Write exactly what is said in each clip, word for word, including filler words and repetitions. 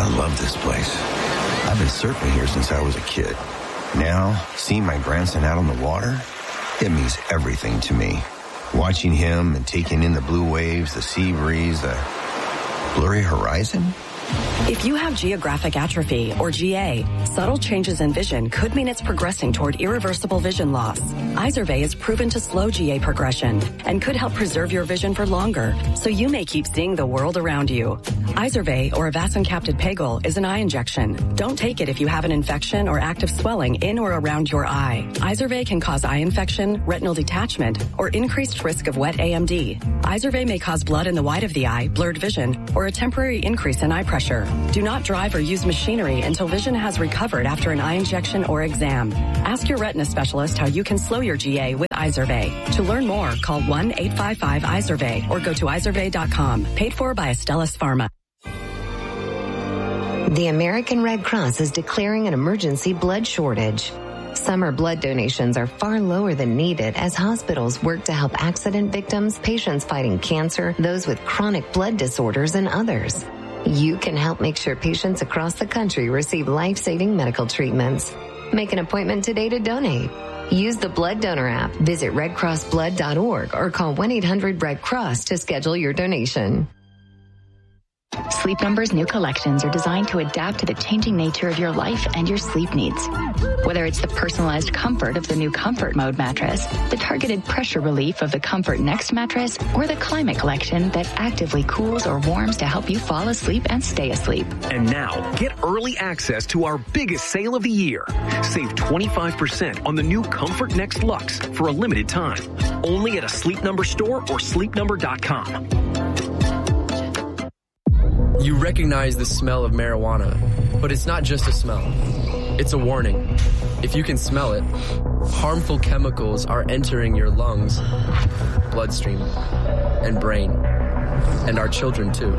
I love this place. I've been surfing here since I was a kid. Now, seeing my grandson out on the water, it means everything to me. Watching him and taking in the blue waves, the sea breeze, the blurry horizon. If you have geographic atrophy, or G A, subtle changes in vision could mean it's progressing toward irreversible vision loss. Izervay is proven to slow G A progression and could help preserve your vision for longer, so you may keep seeing the world around you. Izervay, or avacincaptad pegol, is an eye injection. Don't take it if you have an infection or active swelling in or around your eye. Izervay can cause eye infection, retinal detachment, or increased risk of wet A M D. Izervay may cause blood in the white of the eye, blurred vision, or a temporary increase in eye pressure. Do not drive or use machinery until vision has recovered after an eye injection or exam. Ask your retina specialist how you can slow your G A with Izervay. To learn more, call one eight five five Izervay or go to izervay dot com. Paid for by Astellas Pharma. The American Red Cross is declaring an emergency blood shortage. Summer blood donations are far lower than needed as hospitals work to help accident victims, patients fighting cancer, those with chronic blood disorders, and others. You can help make sure patients across the country receive life-saving medical treatments. Make an appointment today to donate. Use the Blood Donor app, visit red cross blood dot org, or call one eight hundred red cross to schedule your donation. Sleep Number's new collections are designed to adapt to the changing nature of your life and your sleep needs. Whether it's the personalized comfort of the new Comfort Mode mattress, the targeted pressure relief of the Comfort Next mattress, or the Climate Collection that actively cools or warms to help you fall asleep and stay asleep. And now, get early access to our biggest sale of the year. Save twenty-five percent on the new Comfort Next Luxe for a limited time. Only at a Sleep Number store or sleep number dot com. You recognize the smell of marijuana, but it's not just a smell. It's a warning. If you can smell it, harmful chemicals are entering your lungs, bloodstream, and brain, and our children too.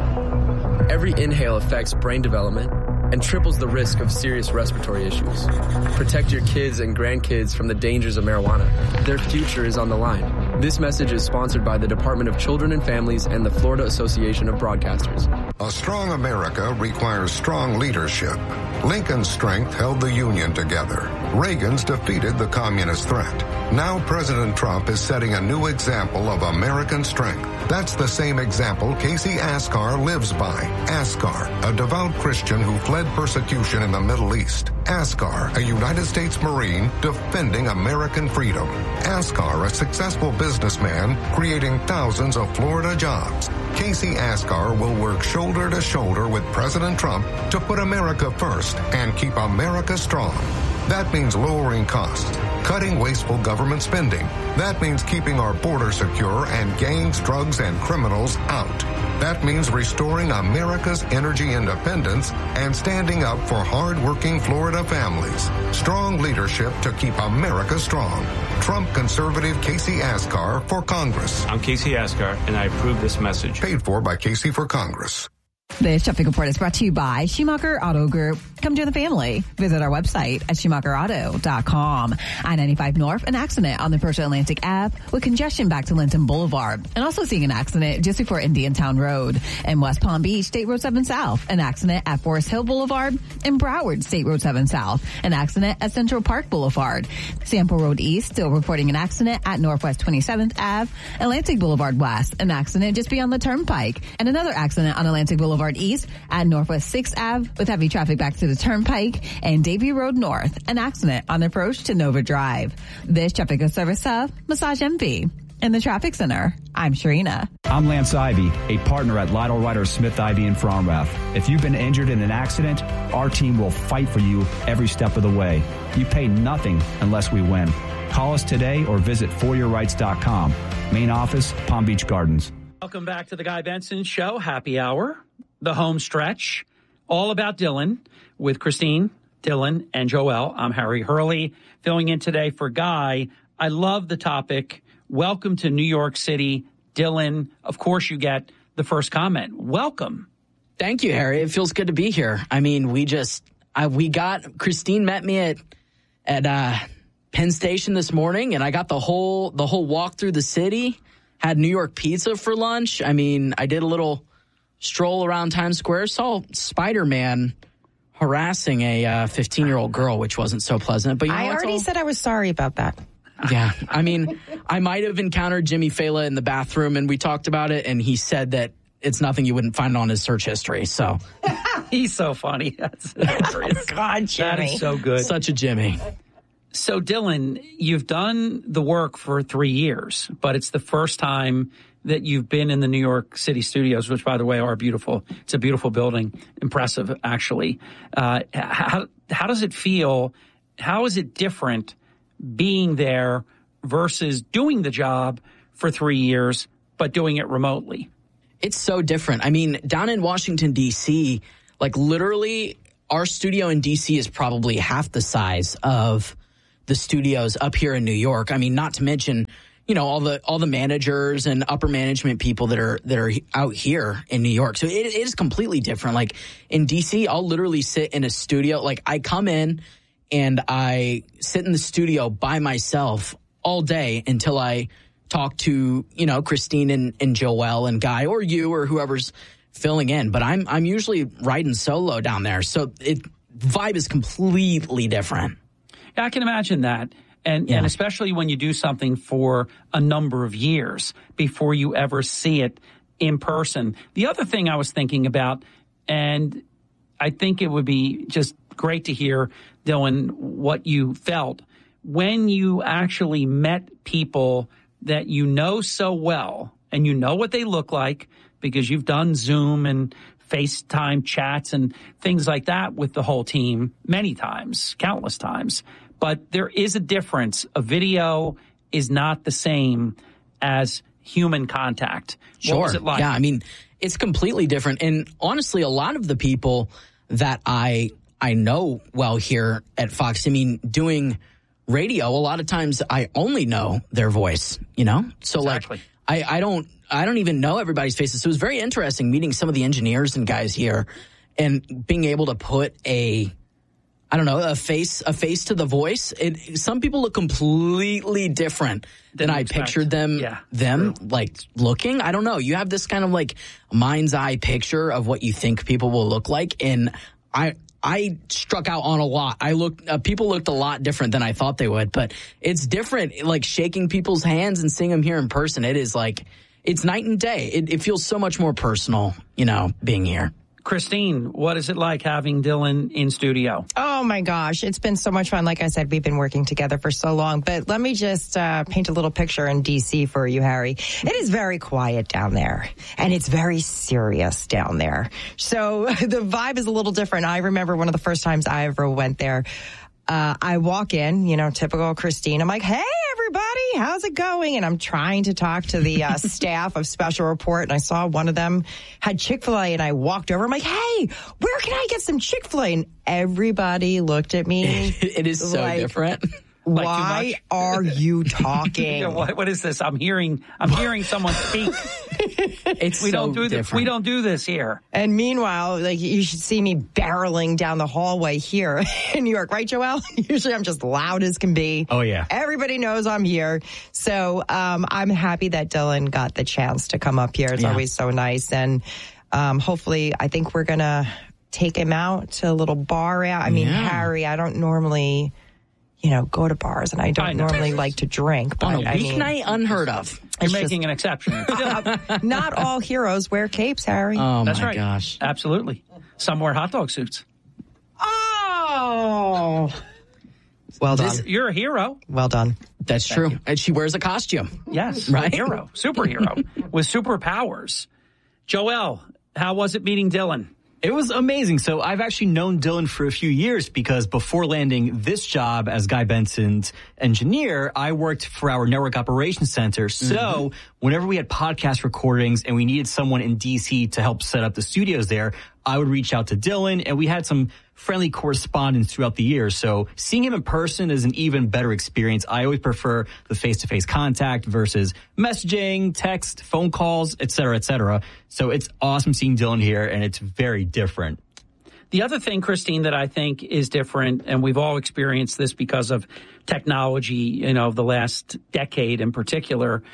Every inhale affects brain development and triples the risk of serious respiratory issues. Protect your kids and grandkids from the dangers of marijuana. Their future is on the line. This message is sponsored by the Department of Children and Families and the Florida Association of Broadcasters. A strong America requires strong leadership. Lincoln's strength held the Union together. Reagan's defeated the communist threat. Now President Trump is setting a new example of American strength. That's the same example Casey Askar lives by. Askar, a devout Christian who fled persecution in the Middle East. Askar, a United States Marine defending American freedom. Askar, a successful businessman creating thousands of Florida jobs. Casey Askar will work shoulder to shoulder with President Trump to put America first and keep America strong. That means lowering costs, cutting wasteful government spending. That means keeping our border secure and gangs, drugs, and criminals out. That means restoring America's energy independence and standing up for hard-working Florida families. Strong leadership to keep America strong. Trump conservative Casey Askar for Congress. I'm Casey Askar, and I approve this message. Paid for by Casey for Congress. This traffic report is brought to you by Schumacher Auto Group. Come join the family. Visit our website at schumacher auto dot com. I ninety-five North, an accident on the Persia Atlantic Ave with congestion back to Linton Boulevard. And also seeing an accident just before Indiantown Road. In West Palm Beach, State Road seven South, an accident at Forest Hill Boulevard. In Broward, State Road seven South, an accident at Central Park Boulevard. Sample Road East, still reporting an accident at Northwest twenty-seventh Avenue. Atlantic Boulevard West, an accident just beyond the Turnpike. And another accident on Atlantic Boulevard East at Northwest sixth Avenue with heavy traffic back to the Turnpike. And Davie Road North, an accident on the approach to Nova Drive. This traffic is service of Massage Envy. In the traffic center, I'm Sharina. I'm Lance Ivy, a partner at Lytle Ryder Smith Ivy in Fromrath. If you've been injured in an accident, our team will fight for you every step of the way. You pay nothing unless we win. Call us today or visit for your rights dot com. Main office, Palm Beach Gardens. Welcome back to the Guy Benson Show. Happy hour, the home stretch, all about Dylan with Christine, Dylan, and Joel. I'm Harry Hurley, filling in today for Guy. I love the topic. Welcome to New York City, Dylan. Of course, you get the first comment. Welcome. Thank you, Harry. It feels good to be here. I mean, we just, I, we got, Christine met me at, at, uh, Penn Station this morning, and I got the whole, the whole walk through the city, had New York pizza for lunch. I mean, I did a little stroll around Times Square, saw Spider-Man harassing a uh, fifteen-year-old girl, which wasn't so pleasant. But you know, I already all... said I was sorry about that. Yeah, I mean, I might have encountered Jimmy Fallon in the bathroom, and we talked about it, and he said that it's nothing you wouldn't find on his search history. So he's so funny. That's hilarious. God, Jimmy. That is so good. Such a Jimmy. So, Dylan, you've done the work for three years, but it's the first time that you've been in the New York City studios, which, by the way, are beautiful. It's a beautiful building. Impressive, actually. Uh, how, how does it feel? How is it different being there versus doing the job for three years, but doing it remotely? It's so different. I mean, down in Washington, D C, like literally our studio in D C is probably half the size of the studios up here in New York. I mean, not to mention, you know, all the all the managers and upper management people that are that are out here in New York. So it, it is completely different. Like in D C, I'll literally sit in a studio. Like I come in and I sit in the studio by myself all day until I talk to, you know, Christine and, and Joelle and Guy or you or whoever's filling in. But I'm I'm usually riding solo down there. So it vibe is completely different. Yeah, I can imagine that. And, yeah. and especially when you do something for a number of years before you ever see it in person. The other thing I was thinking about, and I think it would be just great to hear, Dylan, what you felt when you actually met people that you know so well and you know what they look like because you've done Zoom and FaceTime chats and things like that with the whole team many times, countless times. But there is a difference. A video is not the same as human contact. Sure. What was it like? Yeah, I mean, it's completely different. And honestly, a lot of the people that I I know well here at Fox, I mean, doing radio, a lot of times I only know their voice, you know? So exactly. like I, I don't I don't even know everybody's faces. So it was very interesting meeting some of the engineers and guys here and being able to put a I don't know, a face, a face to the voice. It, some people look completely different than I expect. pictured them, yeah, them true. like looking. I don't know. You have this kind of like mind's eye picture of what you think people will look like. And I, I struck out on a lot. I looked, uh, people looked a lot different than I thought they would, but it's different. Like shaking people's hands and seeing them here in person. It is like, it's night and day. It, it feels so much more personal, you know, being here. Christine, what is it like having Dylan in studio? Oh, my gosh. It's been so much fun. Like I said, we've been working together for so long. But let me just uh, paint a little picture in D C for you, Harry. It is very quiet down there, and it's very serious down there. So the vibe is a little different. I remember one of the first times I ever went there. Uh, I walk in, you know, typical Christine. I'm like, hey, everybody, how's it going? And I'm trying to talk to the uh, staff of Special Report. And I saw one of them had Chick-fil-A and I walked over. I'm like, hey, where can I get some Chick-fil-A? And everybody looked at me. It is so like, different. Like why are you talking? Yeah, what, what is this? I'm hearing. I'm hearing someone speak. It's we so don't do this. We don't do this here. And meanwhile, like you should see me barreling down the hallway here in New York, right, Joelle? Usually, I'm just loud as can be. Oh yeah. Everybody knows I'm here. So um, I'm happy that Dylan got the chance to come up here. It's yeah. always so nice, and um, hopefully, I think we're gonna take him out to a little bar. I mean, yeah. Harry, I don't normally. You know, go to bars, and I don't I normally like to drink. But on a I weeknight, mean, unheard of. You're making just, an exception. uh, not all heroes wear capes, Harry. Oh, That's my right. gosh. Absolutely. Some wear hot dog suits. Oh. Well done. This, you're a hero. Well done. That's Thank true. you. And she wears a costume. Yes. Right? Hero. Superhero. With superpowers. Joelle, how was it meeting Dylan? It was amazing. So I've actually known Dylan for a few years because before landing this job as Guy Benson's engineer, I worked for our network operations center. So mm-hmm. whenever we had podcast recordings and we needed someone in D C to help set up the studios there, I would reach out to Dylan, and we had some friendly correspondence throughout the years. So seeing him in person is an even better experience. I always prefer the face-to-face contact versus messaging, text, phone calls, et cetera, et cetera. So it's awesome seeing Dylan here, and it's very different. The other thing, Christine, that I think is different, and we've all experienced this because of technology, you know, the last decade in particular,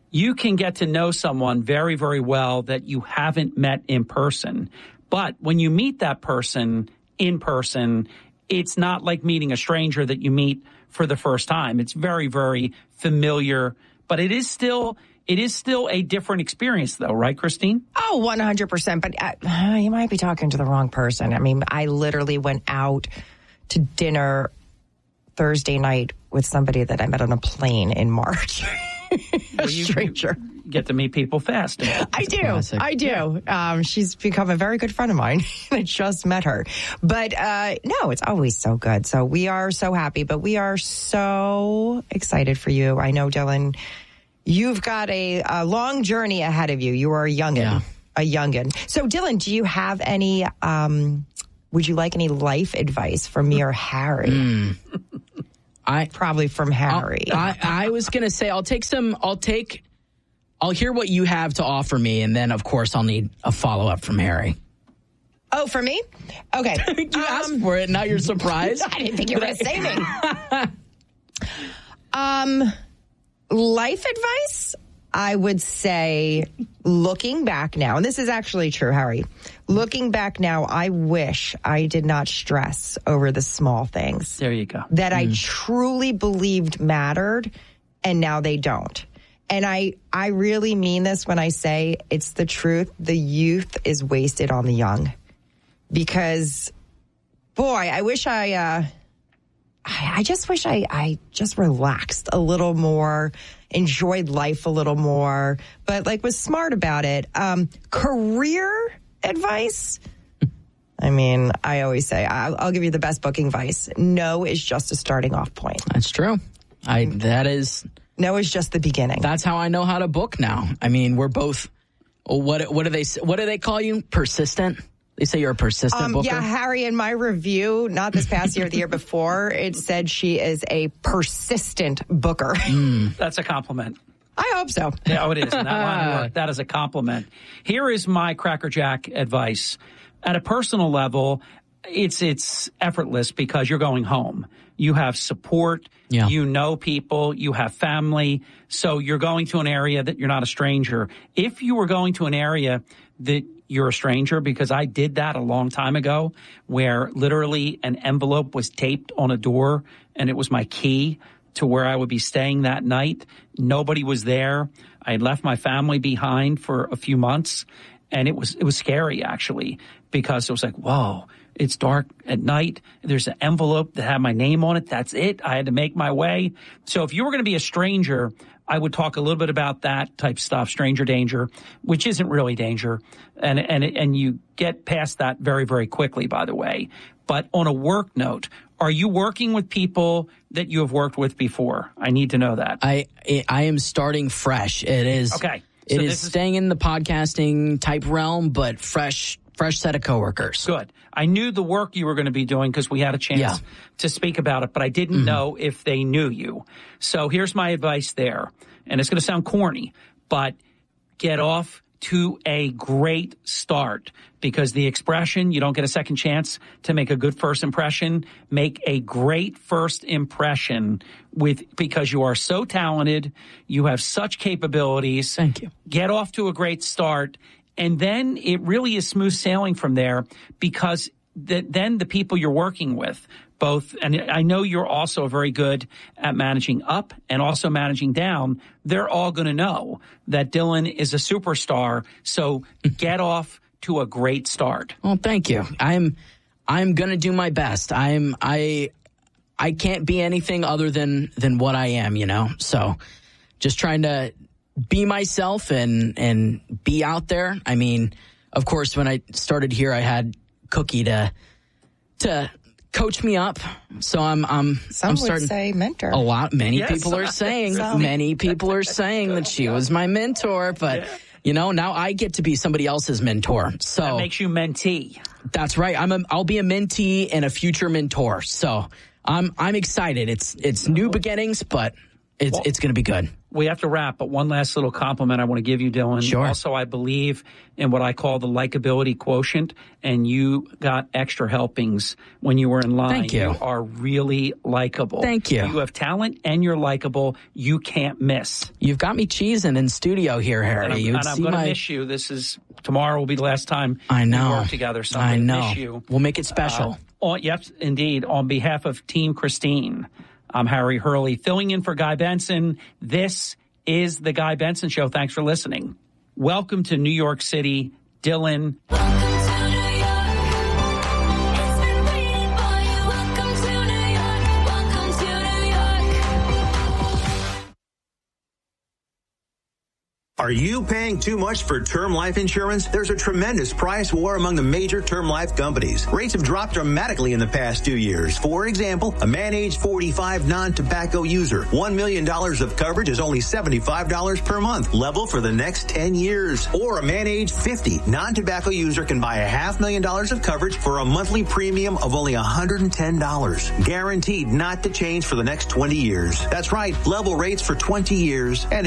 you can get to know someone very, very well that you haven't met in person. But when you meet that person in person, it's not like meeting a stranger that you meet for the first time. It's very, very familiar, but it is still it is still a different experience, though, right, Christine? Oh, one hundred percent. But uh, you might be talking to the wrong person. I mean, I literally went out to dinner Thursday night with somebody that I met on a plane in March. A stranger. You, you get to meet people fast. I do. Classic. I do. Um, she's become a very good friend of mine. I just met her. But uh, no, it's always so good. So we are so happy, but we are so excited for you. I know, Dylan, you've got a, a long journey ahead of you. You are a youngin'. Yeah. A youngin'. So, Dylan, do you have any, um, would you like any life advice from me or Harry? Mm. I Probably from Harry. I, I was going to say, I'll take some, I'll take, I'll hear what you have to offer me, and then, of course, I'll need a follow-up from Harry. Oh, for me? Okay. you um, asked for it, now you're surprised. I didn't think you were going to say me. um, life advice? I would say, looking back now, and this is actually true, Harry, looking back now, I wish I did not stress over the small things. There you go. That mm. I truly believed mattered, and now they don't. And I, I really mean this when I say it's the truth. The youth is wasted on the young. Because, boy, I wish I... Uh, I just wish I, I just relaxed a little more, enjoyed life a little more, but like was smart about it. Um, career advice? I mean, I always say, I'll, I'll give you the best booking advice. No is just a starting off point. That's true. I, that is. No is just the beginning. That's how I know how to book now. I mean, we're both, what, what do they, what do they call you? Persistent? They say you're a persistent um, booker? Yeah, Harry, in my review, not this past year, the year before, it said she is a persistent booker. Mm. That's a compliment. I hope so. Yeah, it is. In that line of work, that is a compliment. Here is my Cracker Jack advice. At a personal level, it's it's effortless because you're going home. You have support. Yeah. You know people. You have family. So you're going to an area that you're not a stranger. If you were going to an area that you're a stranger, because I did that a long time ago, where literally an envelope was taped on a door and it was my key to where I would be staying that night. Nobody was there. I had left my family behind for a few months, and it was it was scary, actually, because it was like, whoa, it's dark at night. There's an envelope that had my name on it. That's it. I had to make my way. So if you were going to be a stranger, I would talk a little bit about that type stuff, stranger danger, which isn't really danger. And, and, and you get past that very, very quickly, by the way. But on a work note, are you working with people that you have worked with before? I need to know that. I, I am starting fresh. It is, okay. It so is staying is, in the podcasting type realm, but fresh, fresh set of coworkers. Good. I knew the work you were going to be doing because we had a chance yeah. to speak about it, but I didn't mm-hmm. know if they knew you. So here's my advice there. And it's going to sound corny, but get off to a great start, because the expression, you don't get a second chance to make a good first impression. Make a great first impression with, because you are so talented. You have such capabilities. Thank you. Get off to a great start. And then it really is smooth sailing from there, because the, then the people you're working with, both, and I know you're also very good at managing up and also managing down, they're all going to know that Dylan is a superstar. So get off to a great start. Well, thank you. I'm I'm going to do my best. I'm I I can't be anything other than than what I am, you know. So just trying to be myself and and be out there. I mean, of course, when I started here, I had Cookie to to coach me up. So I'm I'm Some I'm would starting say mentor. A lot. Many Yes. people are saying Some. many people are saying that she was my mentor, but Yeah. you know, now I get to be somebody else's mentor. So That makes you mentee. that's right. I'm a I'll be a mentee and a future mentor. So I'm I'm excited. It's it's new beginnings, but It's Well, it's going to be good. We have to wrap, but one last little compliment I want to give you, Dylan. Sure. Also, I believe in what I call the likability quotient, and you got extra helpings when you were in line. Thank you. You are really likable. Thank you. You have talent and you're likable. You can't miss. You've got me cheesing in studio here, Harry. And I'm, You would and I'm see going to my- miss you. This is tomorrow will be the last time I know. we work together. So I'm I gonna know. miss you. We'll make it special. Uh, on, yep, indeed. On behalf of Team Christine, I'm Harry Hurley, filling in for Guy Benson. This is the Guy Benson Show. Thanks for listening. Welcome to New York City, Dylan. Are you paying too much for term life insurance? There's a tremendous price war among the major term life companies. Rates have dropped dramatically in the past two years. For example, a man age forty-five non-tobacco user, one million dollars of coverage is only seventy-five dollars per month, level for the next ten years. Or a man age fifty non-tobacco user can buy a half million dollars of coverage for a monthly premium of only one hundred ten dollars. Guaranteed not to change for the next twenty years. That's right, level rates for twenty years and